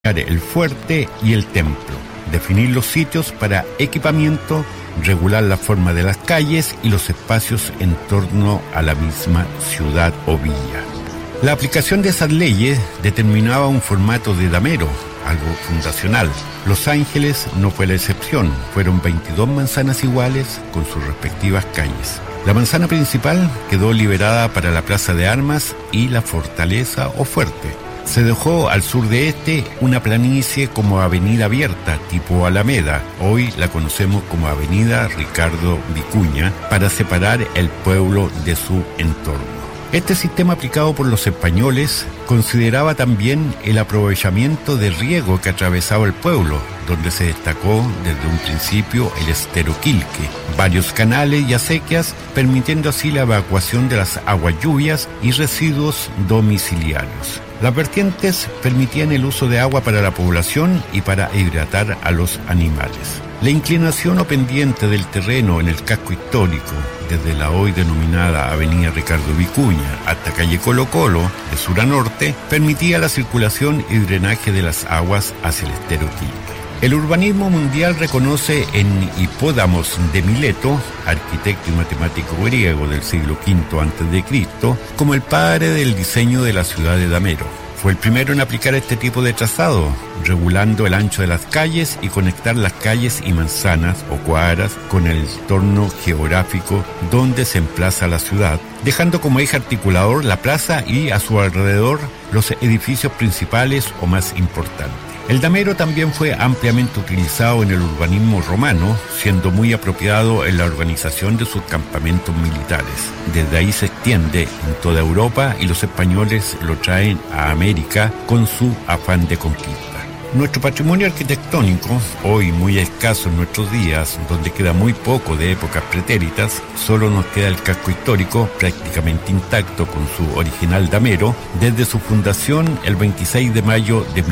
el fuerte y el templo, definir los sitios para equipamiento, regular la forma de las calles y los espacios en torno a la misma ciudad o villa. La aplicación de esas leyes determinaba un formato de damero, algo fundacional. Los Ángeles no fue la excepción, fueron 22 manzanas iguales con sus respectivas calles. La manzana principal quedó liberada para la plaza de armas y la fortaleza o fuerte. Se dejó al sur de este una planicie como avenida abierta, tipo Alameda, hoy la conocemos como avenida Ricardo Vicuña, para separar el pueblo de su entorno. Este sistema aplicado por los españoles consideraba también el aprovechamiento de riego que atravesaba el pueblo, donde se destacó desde un principio el estero Quilque, varios canales y acequias, permitiendo así la evacuación de las aguas lluvias y residuos domiciliarios. Las vertientes permitían el uso de agua para la población y para hidratar a los animales. La inclinación o pendiente del terreno en el casco histórico, desde la hoy denominada Avenida Ricardo Vicuña hasta calle Colo Colo, de sur a norte, permitía la circulación y drenaje de las aguas hacia el estero Quilque. El urbanismo mundial reconoce en Hipódamos de Mileto, arquitecto y matemático griego del siglo V a.C., como el padre del diseño de la ciudad de Damero. Fue el primero en aplicar este tipo de trazado, regulando el ancho de las calles y conectar las calles y manzanas o cuadras con el entorno geográfico donde se emplaza la ciudad, dejando como eje articulador la plaza y a su alrededor los edificios principales o más importantes. El damero también fue ampliamente utilizado en el urbanismo romano, siendo muy apropiado en la organización de sus campamentos militares. Desde ahí se extiende en toda Europa y los españoles lo traen a América con su afán de conquista. Nuestro patrimonio arquitectónico, hoy muy escaso en nuestros días, donde queda muy poco de épocas pretéritas, solo nos queda el casco histórico prácticamente intacto con su original damero desde su fundación el 26 de mayo de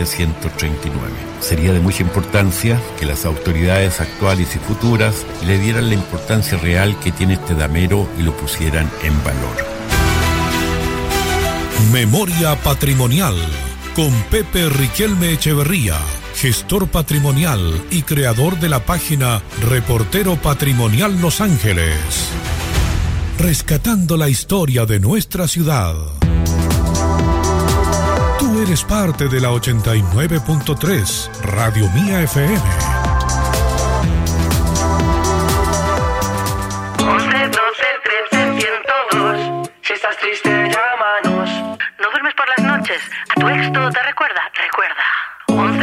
1739. Sería de mucha importancia que las autoridades actuales y futuras le dieran la importancia real que tiene este damero y lo pusieran en valor. Memoria patrimonial con Pepe Riquelme Echeverría, gestor patrimonial y creador de la página Reportero Patrimonial Los Ángeles. Rescatando la historia de nuestra ciudad. Tú eres parte de la 89.3 Radio Mía FM. 11, 12, 13, 102. Si estás triste, llámanos. ¿No duermes por las noches? ¿A tu ex todo te recuerda? Recuerda.